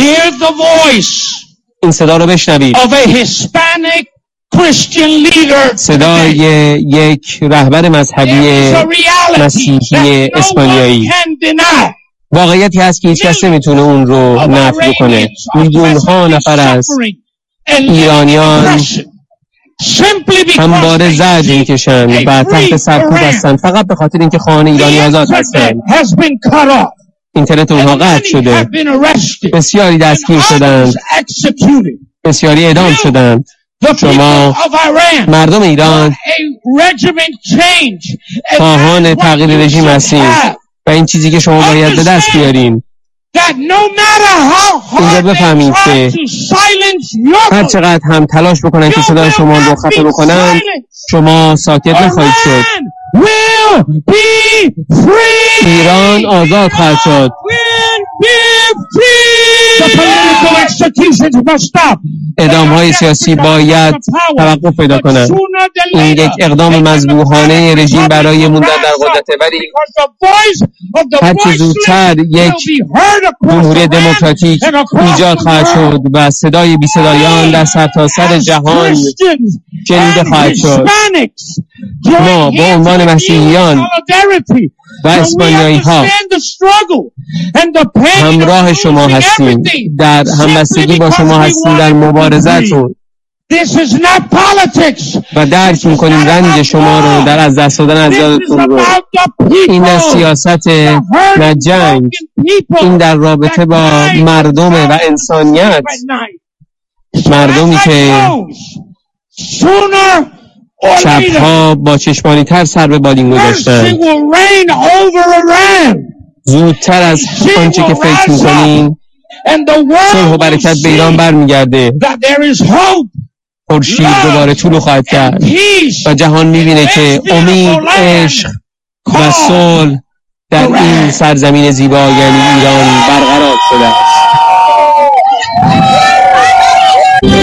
Hear the voice این صدا رو بشنوید. of a Hispanic Christian leader. صدای یک رهبر مذهبی مسیحی اسپانیایی. واقعیتی هست که هیچ کس نمیتونه اون رو نفی کنه. میلیون‌ها نفر از ایرانیان همواره زجر میکشند و تحت سرکوب هستند فقط به خاطر اینکه خواهان ایرانی آزاد هستند. اینترنت اونها قطع شده. بسیاری دستگیر شدند. بسیاری اعدام شدند. شما مردم ایران خواهان تغییر رژیم هستید و این چیزی که شما باید به دست بیارین اینجا بفهمید که هر چقدر هم تلاش بکنن که صدای شما رو خفه بکنن شما ساکت نخواهید شد. ایران آزاد خواهد شد. اعدام‌های سیاسی باید توقف پیدا کنند. این یک اقدام مذبوحانه رژیم برای موندن در قدرت، ولی هرچه زودتر یک جمهوری دموکراتیک ایجاد خواهد شد و صدای بی صدایان در سرتاسر جهان شنیده خواهد شد. ما با عنوان مسیحیان و اسپانیایی ها همراه شما هستیم، در همبستگی با شما هستیم در مبارزتون و درک میکنیم رنج شما رو در از دست دادن ازادتون رو. این نه سیاست نه جنگ، این در رابطه با مردم و انسانیت، مردمی که شبها با چشمانی تر سر به بالین گذاشتن. زودتر از آنچه که فکر میکنین صلح و برکت به ایران برمیگرده. خورشید دوباره طلوع خواهد کرد و جهان میبینه که امید، عشق و صلح در این سرزمین زیبا یعنی ایران برقرار شده است.